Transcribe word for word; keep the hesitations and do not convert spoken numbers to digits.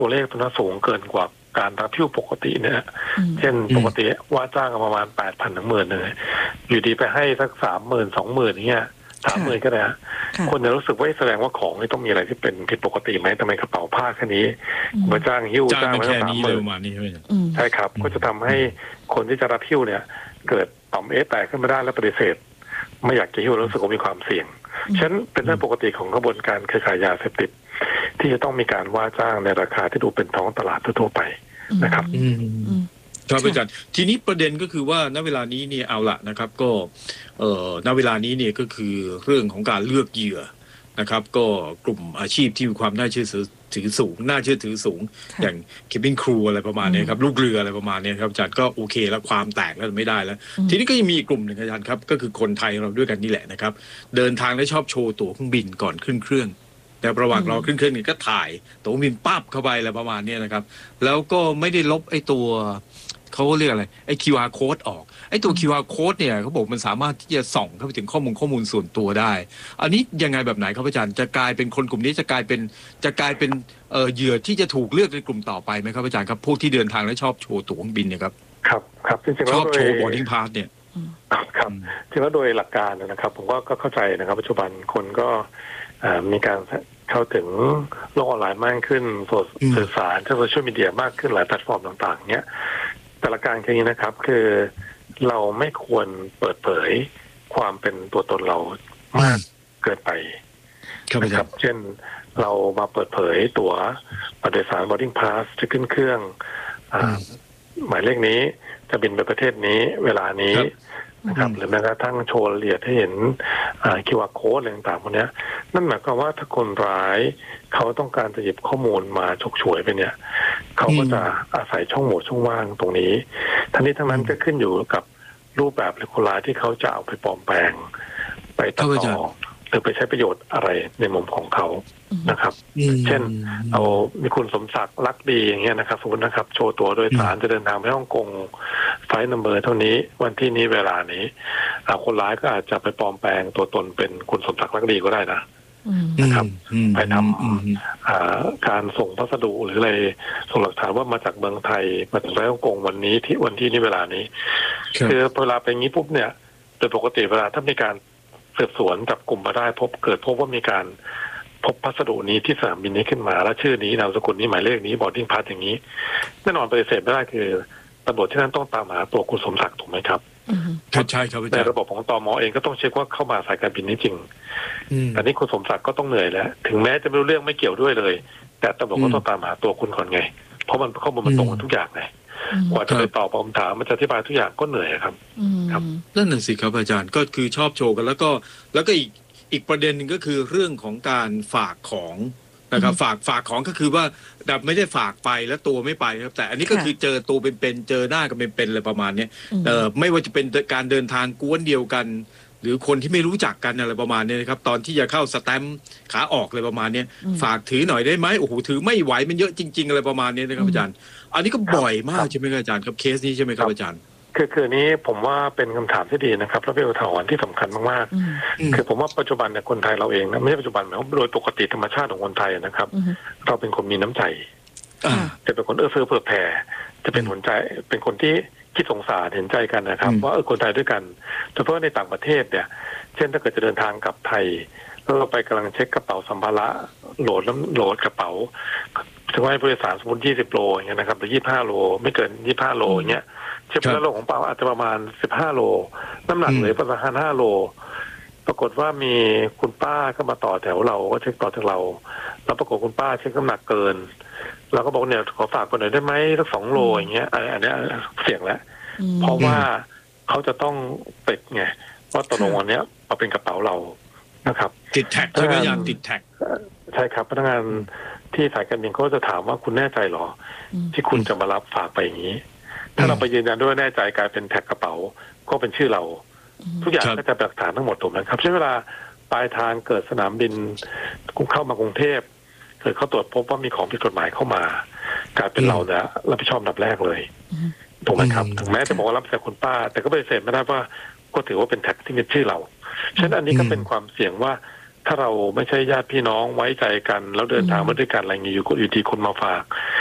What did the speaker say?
ตัวเลขตัวนั้นสูงเกินกว่าการรับผิวปกติเนี่ยเช่นปกติว่าจ้างประมาณแปดพันถึงหมื่นเลยอยู่ดีไปให้สักสามหมื่นสองหมื่นเงี้ยสามหมื่นก็ได้คนจะรู้สึกว่าแสดงว่าของนี่ต้องมีอะไรที่เป็นผิดปกติไหมทำไมกระเป๋าผ้าแค่นี้มาจ้างหิ้วจ้างมาสามหมื่นใช่ครับก็จะทำให้คนที่จะรับหิ้วเนี่ยเกิดต่อมเอแตกขึ้นมาได้และปฏิเสธไม่อยากจะหิ้วรู้สึกว่ามีความเสี่ยงฉะนั้นเป็นเรื่องปกติของกระบวนการเครือข่ายยาเสพติดที่จะต้องมีการว่าจ้างในราคาที่ดูเป็นท้องตลาดทั่วไปนะครับครับอาจารย์ทีนี้ประเด็นก็คือว่าณเวลานี้เนี่ยเอาละนะครับก็เอ่อณเวลานี้เนี่ยก็คือเรื่องของการเลือกเหยื่อนะครับก็กลุ่มอาชีพที่มีความน่าเชื่อถือสูงน่าเชื่อถือสูงอย่างเคบินครูอะไรประมาณนี้ครับลูกเรืออะไรประมาณนี้ครับอาจารย์ก็โอเคแล้วความแตกแล้วไม่ได้แล้วทีนี้ก็ยังมีอีกกลุ่มหนึ่งอาจารย์ครับก็คือคนไทยเราด้วยกันนี่แหละนะครับเดินทางและชอบโชว์ตั๋วเครื่องบินก่อนขึ้นเครื่องแต่ระหว่างรอขึ้นเครื่องนี่ก็ถ่ายตั๋วบินปั๊บเข้าไปอะไรประมาณนี้นะครับแล้วก็ไม่ได้ลบไอ้ตัวเขาเรียกอะไรไอ้ คิว อาร์ code ออกไอ้ตัว คิว อาร์ code เนี่ยเขาบอกมันสามารถที่จะส่องเข้าไปถึงข้อมูลข้อมูลส่วนตัวได้อันนี้ยังไงแบบไหนครับอาจารย์จะกลายเป็นคนกลุ่มนี้จะกลายเป็นจะกลายเป็นเอ่อเหยื่อที่จะถูกเลือกในกลุ่มต่อไปไหมครับอาจารย์ครับพวกที่เดินทางและชอบโชว์ตั๋วเครื่องบินเนี่ยครับครับครับจริงๆแล้วชอบโชว์ boarding pass เนี่ยครับจริงๆแล้วโดยหลักการนะครับผมก็เข้าใจนะครับปัจจุบันคนก็มีการเข้าถึงโลกออนไลน์มากขึ้นสื่อสารทางโซเชียลมีเดียมากขึ้นหลายแพลตฟอร์มต่างๆเนี้ยแต่ละการคือนี้นะครับคือเราไม่ควรเปิดเผยความเป็นตัวตนเรามากเกินไปนะครับเช่นเรามาเปิดเผยตั๋วโดยสาร boarding pass จะขึ้นเครื่องหมายเลขนี้จะบินไปประเทศนี้เวลานี้นะครับหรือแม้กระทั่งโชว์รายละเอียดให้เห็น คิว อาร์ code อะไรต่างๆพวกนี้นั่นหมายความว่าถ้าคนร้ายเขาต้องการจะหยิบข้อมูลมาฉกฉวยไปเนี่ยเขาก็จะอาศัยช่องโหว่ช่องว่างตรงนี้ทั้งนี้ทั้งนั้นก็ขึ้นอยู่กับรูปแบบหรือคนร้ายที่เขาจะเอาไปปลอมแปลงไปตัดต่อหรือไปใช้ประโยชน์อะไรในมุมของเขานะครับเช่นเอามีคุณสมศักดิ์ลักดีอย่างเงี้ยนะครับสมมตินะครับโชว์ตัวโดยสารจะเดินทางไปฮ่องกงไฟล์นัมเบอร์เท่านี้วันที่นี้เวลานี้คนร้ายก็อาจจะไปปลอมแปลงตัวตนเป็นคุณสมศักดิ์ลักดีก็ได้นะนะครับไปทำการส่งพัสดุหรืออะไรส่งหลักฐานว่ามาจากเมืองไทยมาถึงไฟฮ่องกงวันนี้ที่วันที่นี้เวลานี้คือเวลาเป็นงี้ปุ๊บเนี่ยโดยปกติเวลาถ้ามีการสืบสวนจับกลุ่มมาได้พบเกิดพบว่ามีการพบพัสดุนี้ที่สนามบินนี้ขึ้นมาแล้วชื่อนี้นามสกุลนี้หมายเลขนี้บอร์ดดิ้งพาสอย่างนี้แน่นอนปฏิเสธไม่ได้คือตำรวจที่นั่นต้องตามหาตัวคุณสมศักดิ์ถูกไหมครับครับใช่ครับในระบบของตม.เองก็ต้องเช็คว่าเข้ามาสายการบินนี้จริงแต่นี่คุณสมศักดิ์ก็ต้องเหนื่อยแล้วถึงแม้จะไม่รู้เรื่องไม่เกี่ยวด้วยเลยแต่ตำรวจก็ต้องตามหาตัวคุณก่อนไงเพราะมันข้อมูลมันตรงกันทุกอย่างไงกว่าจะไปตอบคำถามมันจะอธิบายทุกอย่างก็เหนื่อยครับครับนั่นน่ะสิครับอาจารย์ก็คือชอบโชว์กันแล้วก็แล้วก็อีกอีกประเด็นหนึ่งก็คือเรื่องของการฝากของนะครับฝากฝากของก็คือว่าแบบไม่ได้ฝากไปแล้วตัวไม่ไปครับแต่อันนี้ก็คือเจอตัวเป็นๆเจอหน้ากันเป็นๆอะไรประมาณนี้เอ่อไม่ว่าจะเป็นการเดินทางกวนเดียวกันหรือคนที่ไม่รู้จักกันอะไรประมาณนี้นะครับตอนที่จะเข้าสแตมป์ขาออกอะไรประมาณนี้ฝากถือหน่อยได้ไหมโอ้โหถือไม่ไหวมันเยอะจริงๆอะไรประมาณนี้นะครับอาจารย์อันนี้ก็บ่อยมากใช่ไหมครับอาจารย์ครับเคสนี้ใช่ไหมครับอาจารย์คือคือนี้ผมว่าเป็นคำถามที่ดีนะครับและเป็นอุทาหรณ์ที่สำคัญมากๆคือผมว่าปัจจุบันเนี่ยคนไทยเราเองนะไม่ใช่ปัจจุบันหมายว่าโดยปกติธรรมชาติของคนไทยนะครับเราเป็นคนมีน้ำใจจะเป็นคนเอื้อเฟื้อเผื่อแผ่จะเป็นคนใจเป็นคนที่คิดสงสารเห็นใจกันนะครับว่าเออคนไทยด้วยกันเฉพาะในต่างประเทศเนี่ยเช่นถ้าเกิดจะเดินทางกลับไทยแล้วเราไปกำลังเช็คกระเป๋าสัมภาระโหลดแล้วโหลดกระเป๋าถึงว่าผู้โดยสารสมมติยี่สิบโลอย่างเงี้ยนะครับหรือยี่สิบห้าโลไม่เกินยี่สิบห้าโลอย่างเงี้ยเช็คแล้วโลของเป๋าอาจจะประมาณสิบห้าโลน้ำหนักเหลือประมาณห้าโลปรากฏว่ามีคุณป้าก็มาต่อแถวเราก็เช็คต่อจากเราแล้วปรากฏคุณป้าเช็คน้ำหนักเกินเราก็บอกเนี่ยขอฝากคนหน่อยได้ไหมสักสองโลอย่างเงี้ยอันนี้เสี่ยงแล้วเพราะว่าเขาจะต้องติดไงว่าตกลงวันนี้มาเป็นกระเป๋าเรานะครับติดแท็กใช่ไหมยังติดแท็กใช่ครับพนักงานที่สายการบินเขาจะถามว่าคุณแน่ใจหรอที่คุณจะมารับฝากไปอย่างนี้ถ้าเราไปยืนยันด้วยแน่ใจกลายเป็นแท็กกระเป๋าก็เป็นชื่อเราทุกอย่างก็จะเป็นหลักฐานทั้งหมดถูกไหมครับใช้เวลาปลายทางเกิดสนามบินเข้ามากรุงเทพเกิดเขาตรวจพบว่ามีของผิดกฎหมายเข้ามากลายเป็นเราเนี่ยรับผิดชอบอันดับแรกเลยถูกไหมครับถึงแม้จะบอกว่ารับจากคุณป้าแต่ก็ปฏิเสธไม่ได้ว่าก็ถือว่าเป็นแท็กที่มีชื่อเราฉะนั้นอันนี้ก็เป็นความเสี่ยงว่าถ้าเราไม่ใช่ญาติพี่น้องไว้ใจกันแล้วเดินทางมาด้วยกันอะไรอย่างนี้อยู่อยู่ดีคนมาฝาก